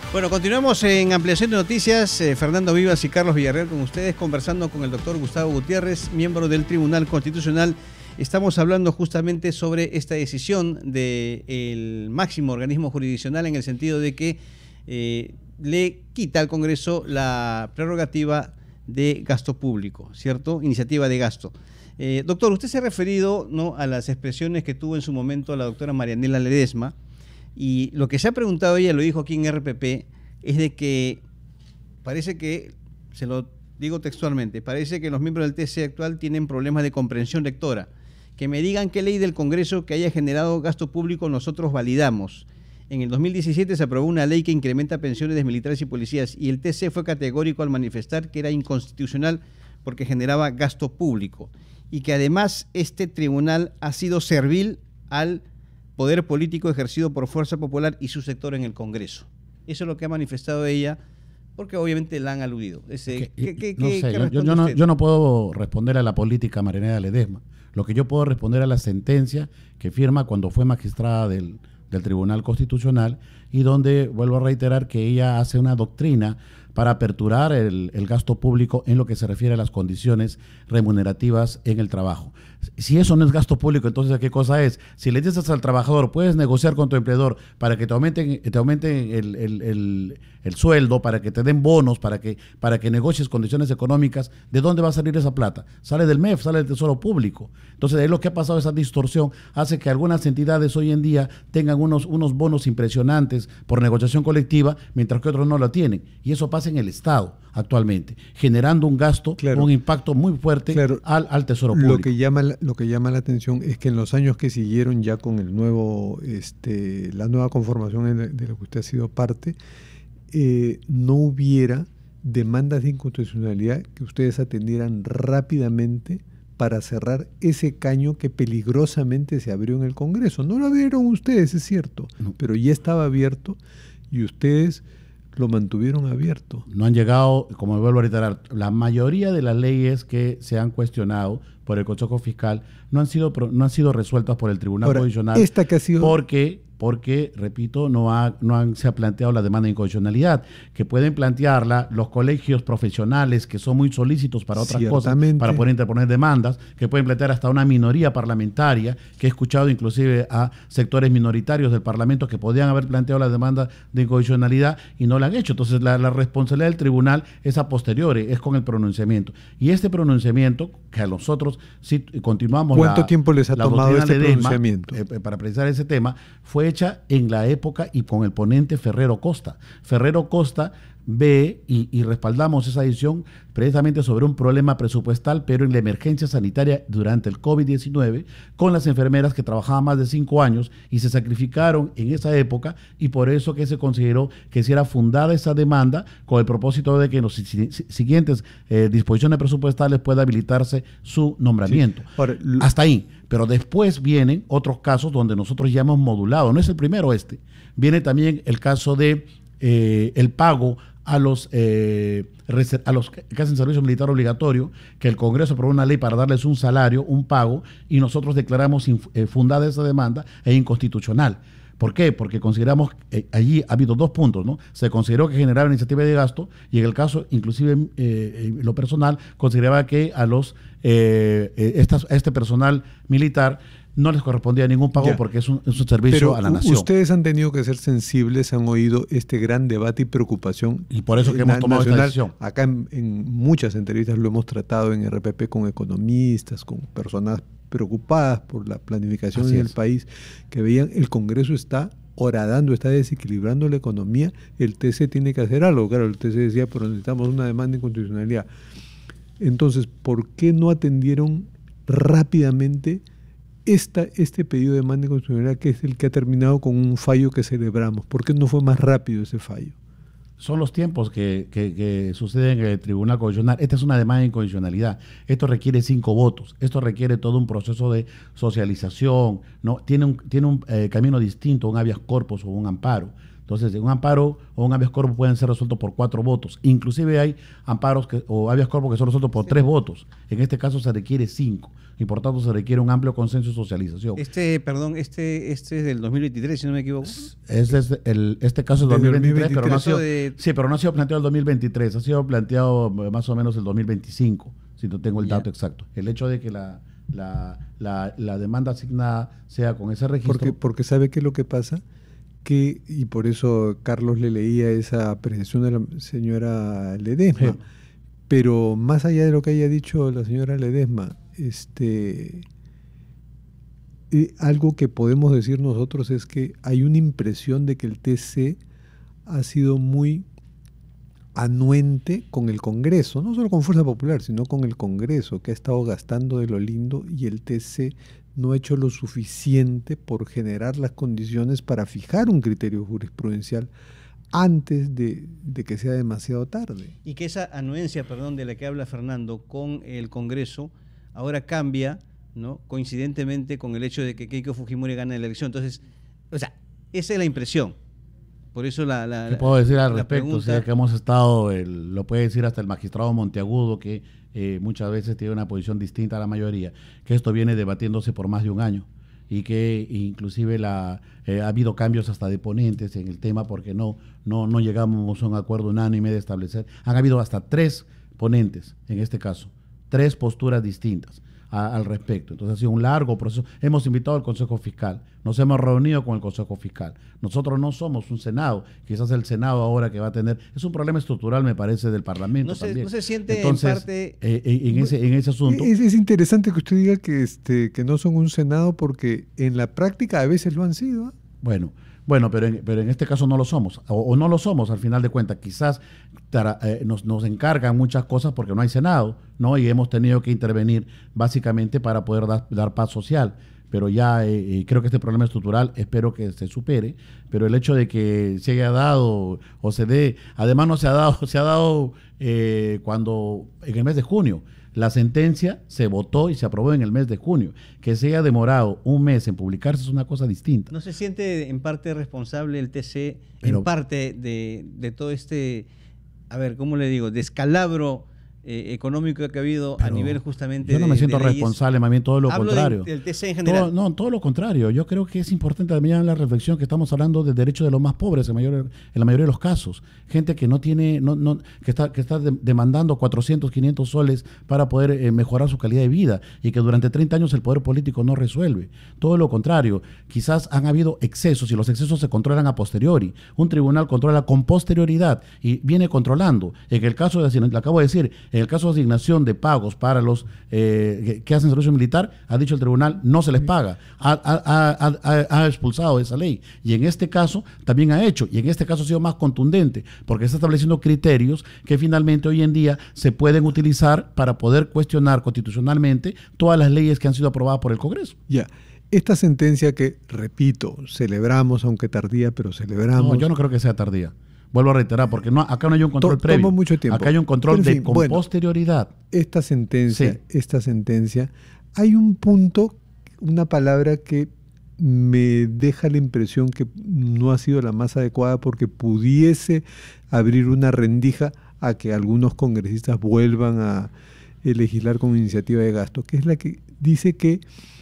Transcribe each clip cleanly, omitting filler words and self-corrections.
Bueno, continuamos en Ampliación de Noticias. Fernando Vivas y Carlos Villarreal con ustedes, conversando con el doctor Gustavo Gutiérrez, miembro del Tribunal Constitucional. Estamos hablando justamente sobre esta decisión del máximo organismo jurisdiccional, en el sentido de que le quita al Congreso la prerrogativa de gasto público, ¿cierto? Iniciativa de gasto. Doctor, usted se ha referido, ¿no?, a las expresiones que tuvo en su momento la doctora Marianela Ledesma, y lo que se ha preguntado, ella lo dijo aquí en RPP, es de que parece que, se lo digo textualmente, parece que los miembros del TC actual tienen problemas de comprensión lectora. Que me digan qué ley del Congreso que haya generado gasto público nosotros validamos. En el 2017 se aprobó una ley que incrementa pensiones de militares y policías, y el TC fue categórico al manifestar que era inconstitucional porque generaba gasto público, y que además este tribunal ha sido servil al poder político ejercido por Fuerza Popular y su sector en el Congreso. Eso es lo que ha manifestado ella, porque obviamente la han aludido. Yo no puedo responder a la política Marianela Ledesma. Lo que yo puedo responder a la sentencia que firma cuando fue magistrada del Tribunal Constitucional, y donde, vuelvo a reiterar, que ella hace una doctrina para aperturar el gasto público en lo que se refiere a las condiciones remunerativas en el trabajo. Si eso no es gasto público, entonces ¿qué cosa es? Si le dices al trabajador, puedes negociar con tu empleador para que te aumenten el sueldo, para que te den bonos, para que negocies condiciones económicas, ¿de dónde va a salir esa plata? Sale del MEF, sale del Tesoro Público. Entonces, ahí lo que ha pasado, esa distorsión, hace que algunas entidades hoy en día tengan unos bonos impresionantes por negociación colectiva, mientras que otros no lo tienen. Y eso pasa en el Estado actualmente, generando un gasto, un impacto muy fuerte al Tesoro Público. Lo que llama la atención es que en los años que siguieron, ya con el nuevo, la nueva conformación de la que usted ha sido parte, no hubiera demandas de inconstitucionalidad que ustedes atendieran rápidamente para cerrar ese caño que peligrosamente se abrió en el Congreso. No lo abrieron ustedes, es cierto, pero ya estaba abierto y ustedes lo mantuvieron abierto. No han llegado, como vuelvo a reiterar, la mayoría de las leyes que se han cuestionado por el Consejo Fiscal no han sido resueltas por el Tribunal Constitucional. Esta que ha sido... Porque, repito, se ha planteado la demanda de inconstitucionalidad, que pueden plantearla los colegios profesionales, que son muy solícitos para otras cosas, para poder interponer demandas, que pueden plantear hasta una minoría parlamentaria, que he escuchado inclusive a sectores minoritarios del Parlamento que podían haber planteado la demanda de inconstitucionalidad y no la han hecho. Entonces, la responsabilidad del tribunal es a posteriori, es con el pronunciamiento. Y este pronunciamiento, que a nosotros, si continuamos... ¿Cuánto tiempo les ha tomado este pronunciamiento? Para precisar ese tema, fue hecha en la época y con el ponente Ferrero Costa. Ferrero Costa ve y respaldamos esa decisión precisamente sobre un problema presupuestal, pero en la emergencia sanitaria durante el COVID-19, con las enfermeras que trabajaban más de 5 años y se sacrificaron en esa época, y por eso que se consideró que si era fundada esa demanda con el propósito de que en los siguientes disposiciones presupuestales pueda habilitarse su nombramiento. Sí. Hasta ahí. Pero después vienen otros casos donde nosotros ya hemos modulado. No es el primero Viene también el caso de el pago a los que hacen servicio militar obligatorio, que el Congreso aprobó una ley para darles un salario, un pago, y nosotros declaramos fundada esa demanda e inconstitucional. ¿Por qué? Porque consideramos, allí ha habido 2 puntos, ¿no? Se consideró que generaba iniciativa de gasto, y en el caso, inclusive lo personal, consideraba que a este personal militar no les correspondía ningún pago porque es un servicio a la nación. Ustedes han tenido que ser sensibles, han oído este gran debate y preocupación. Y por eso que hemos tomado esta decisión. Acá en muchas entrevistas lo hemos tratado en RPP con economistas, con personas preocupadas por la planificación en el país, que veían el Congreso está horadando, está desequilibrando la economía, el TC tiene que hacer algo. Claro, el TC decía, pero necesitamos una demanda de inconstitucionalidad. Entonces, ¿por qué no atendieron rápidamente este pedido de demanda de inconstitucionalidad, que es el que ha terminado con un fallo que celebramos? ¿Por qué no fue más rápido ese fallo? Son los tiempos que suceden en el Tribunal Constitucional. Esta es una demanda de inconstitucionalidad. Esto requiere 5 votos. Esto requiere todo un proceso de socialización, ¿no? Tiene un camino distinto, un habeas corpus o un amparo. Entonces, un amparo o un habeas corpus pueden ser resueltos por 4 votos. Inclusive hay amparos o habeas corpus que son resueltos por 3 votos. En este caso se requiere 5 y por tanto se requiere un amplio consenso y socialización. Este es del 2023, si no me equivoco. Este caso es del 2023, pero no ha sido, sí, pero no ha sido planteado el 2023, ha sido planteado más o menos el 2025, si no tengo el dato exacto. El hecho de que la demanda asignada sea con ese registro. Porque ¿sabe qué es lo que pasa? Y por eso Carlos le leía esa apreciación de la señora Ledesma. Sí. Pero más allá de lo que haya dicho la señora Ledesma, algo que podemos decir nosotros es que hay una impresión de que el TC ha sido muy anuente con el Congreso, no solo con Fuerza Popular, sino con el Congreso, que ha estado gastando de lo lindo, y el TC no ha hecho lo suficiente por generar las condiciones para fijar un criterio jurisprudencial antes de que sea demasiado tarde. Y que esa anuencia, de la que habla Fernando, con el Congreso, ahora cambia, ¿no?, coincidentemente con el hecho de que Keiko Fujimori gana la elección. Entonces, esa es la impresión. Por eso ¿qué puedo decir al respecto? Pregunta, o sea, que hemos estado, lo puede decir hasta el magistrado Monteagudo, que muchas veces tiene una posición distinta a la mayoría, que esto viene debatiéndose por más de un año y que inclusive ha habido cambios hasta de ponentes en el tema porque no llegamos a un acuerdo unánime de establecer. Han habido hasta 3 ponentes en este caso, 3 posturas distintas al respecto. Entonces ha sido un largo proceso. Hemos invitado al Consejo Fiscal, nos hemos reunido con el Consejo Fiscal. Nosotros no somos un Senado, quizás el Senado ahora que va a tener, es un problema estructural, me parece, del Parlamento también. No se siente. Entonces, en parte en ese asunto. Es interesante que usted diga que no son un Senado, porque en la práctica a veces lo han sido, ¿eh? Bueno, pero en este caso no lo somos, o no lo somos al final de cuentas. Quizás nos encargan muchas cosas porque no hay Senado, ¿no? Y hemos tenido que intervenir básicamente para poder dar paz social. Pero ya creo que este problema estructural espero que se supere, pero el hecho de que se haya dado o se dé, además no se ha dado cuando en el mes de junio. La sentencia se votó y se aprobó en el mes de junio. Que se haya demorado un mes en publicarse es una cosa distinta. ¿No se siente en parte responsable el TC, en parte de todo este, ¿cómo le digo?, descalabro económico que ha habido a nivel justamente yo no me siento responsable, más bien todo lo contrario. Del TC en general. Todo lo contrario. Yo creo que es importante también la reflexión que estamos hablando del derecho de los más pobres en la mayoría de los casos. Gente que no tiene, que está demandando 400, 500 soles para poder mejorar su calidad de vida y que durante 30 años el poder político no resuelve. Todo lo contrario. Quizás han habido excesos y los excesos se controlan a posteriori. Un tribunal controla con posterioridad y viene controlando. En el caso de, le acabo de decir, en el caso de asignación de pagos para los que hacen servicio militar, ha dicho el tribunal, no se les paga. Ha expulsado esa ley. Y en este caso también ha hecho. Y en este caso ha sido más contundente, porque está estableciendo criterios que finalmente hoy en día se pueden utilizar para poder cuestionar constitucionalmente todas las leyes que han sido aprobadas por el Congreso. Ya. Esta sentencia que, repito, celebramos, aunque tardía, pero celebramos. No, yo no creo que sea tardía. Vuelvo a reiterar, porque acá no hay un control previo. Tomó mucho tiempo. Acá hay un control con posterioridad. Esta sentencia, hay un punto, una palabra que me deja la impresión que no ha sido la más adecuada, porque pudiese abrir una rendija a que algunos congresistas vuelvan a legislar con iniciativa de gasto, que es la que dice que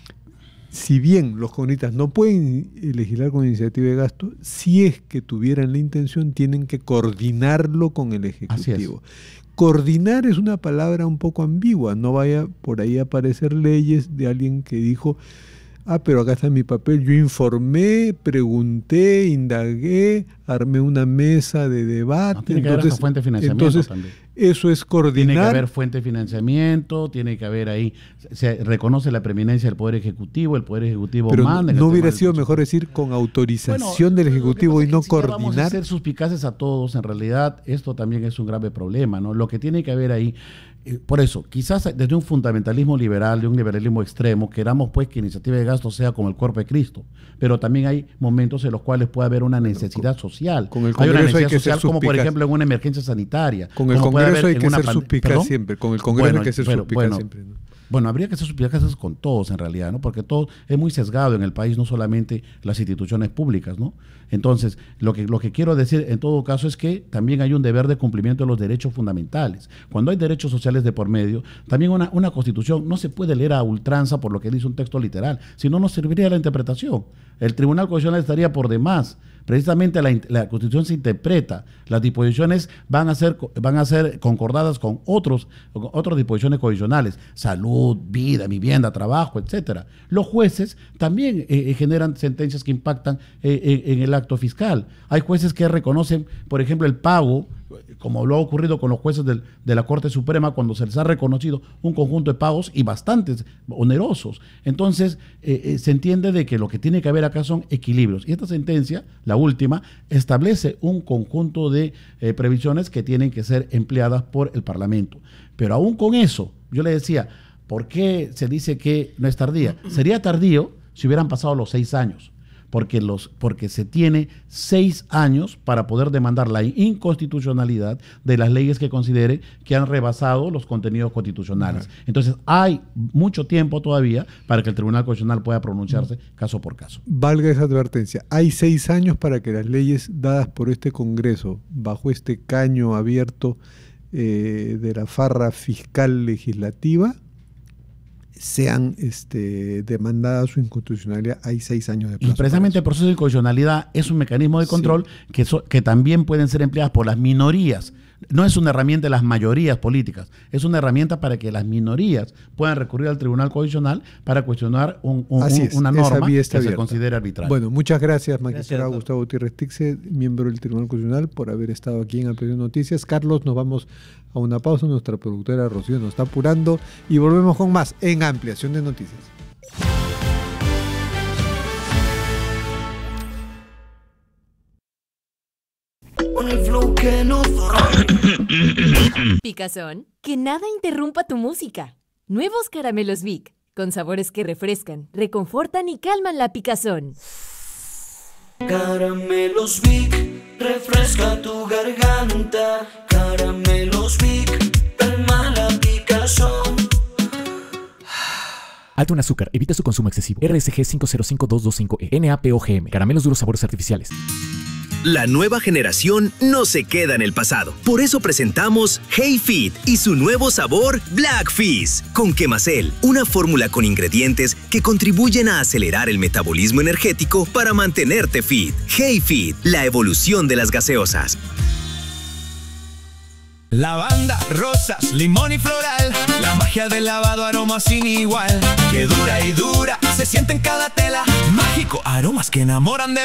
si bien los congresistas no pueden legislar con iniciativa de gasto, si es que tuvieran la intención, tienen que coordinarlo con el Ejecutivo. Coordinar es una palabra un poco ambigua, no vaya por ahí a aparecer leyes de alguien que dijo, pero acá está mi papel, yo informé, pregunté, indagué, armé una mesa de debate. No, tiene que haber esa fuente de financiamiento también. Eso es coordinar. Tiene que haber fuente de financiamiento, tiene que haber ahí, se reconoce la preeminencia del Poder Ejecutivo, el Poder Ejecutivo manda. ¿No hubiera sido mejor decir con autorización del Ejecutivo y no coordinar? Vamos a ser suspicaces a todos, en realidad esto también es un grave problema, ¿no? Lo que tiene que haber ahí, por eso, quizás desde un fundamentalismo liberal, de un liberalismo extremo, queramos pues que iniciativa de gasto sea como el cuerpo de Cristo, pero también hay momentos en los cuales puede haber una necesidad social. Con el Congreso hay que ser como por ejemplo en una emergencia sanitaria. Con el Congreso hay que ser suspicaz siempre. Con el Congreso hay que ser suspicaz siempre, ¿no? Bueno, habría que hacer suspicacias con todos en realidad, ¿no? Porque todo es muy sesgado en el país, no solamente las instituciones públicas, ¿no? Entonces, lo que quiero decir en todo caso es que también hay un deber de cumplimiento de los derechos fundamentales. Cuando hay derechos sociales de por medio, también una constitución no se puede leer a ultranza por lo que dice un texto literal, si no, no serviría la interpretación. El Tribunal Constitucional estaría por demás. Precisamente la Constitución se interpreta, las disposiciones van a ser concordadas con otras disposiciones constitucionales, salud, vida, vivienda, trabajo, etcétera. Los jueces también generan sentencias que impactan en el acto fiscal. Hay jueces que reconocen, por ejemplo, el pago, como lo ha ocurrido con los jueces de la Corte Suprema, cuando se les ha reconocido un conjunto de pagos y bastantes onerosos. Entonces, se entiende de que lo que tiene que haber acá son equilibrios. Y esta sentencia, la última, establece un conjunto de previsiones que tienen que ser empleadas por el Parlamento. Pero aún con eso, yo le decía, ¿por qué se dice que no es tardía? Sería tardío si hubieran pasado los 6 años. Porque se tiene 6 años para poder demandar la inconstitucionalidad de las leyes que considere que han rebasado los contenidos constitucionales. Entonces, hay mucho tiempo todavía para que el Tribunal Constitucional pueda pronunciarse caso por caso. Valga esa advertencia. Hay 6 años para que las leyes dadas por este Congreso, bajo este caño abierto de la farra fiscal legislativa, sean demandadas su inconstitucionalidad. Hay 6 años de plazo. Y precisamente el proceso de inconstitucionalidad es un mecanismo de control que también pueden ser empleadas por las minorías. No es una herramienta de las mayorías políticas, es una herramienta para que las minorías puedan recurrir al Tribunal Constitucional para cuestionar una norma que se considere arbitraria. Bueno, muchas gracias, magistrado Gustavo Gutiérrez Tixe, miembro del Tribunal Constitucional, por haber estado aquí en Ampliación de Noticias. Carlos, nos vamos a una pausa. Nuestra productora Rocío nos está apurando y volvemos con más en Ampliación de Noticias. Con el flow que no Picazón, que nada interrumpa tu música. Nuevos caramelos Vic, con sabores que refrescan, reconfortan y calman la picazón. Caramelos Vic, refresca tu garganta. Caramelos Vic, calma la picazón. Alto en azúcar, evita su consumo excesivo. RSG 505225E, NAPOGM, caramelos duros sabores artificiales. La nueva generación no se queda en el pasado. Por eso presentamos Hey Fit y su nuevo sabor Black Fizz con Quemacel, una fórmula con ingredientes que contribuyen a acelerar el metabolismo energético para mantenerte fit. Hey Fit, la evolución de las gaseosas. Lavanda, rosas, limón y floral, la magia del lavado, aroma sin igual, que dura y dura, se siente en cada tela, mágico, aromas que enamoran de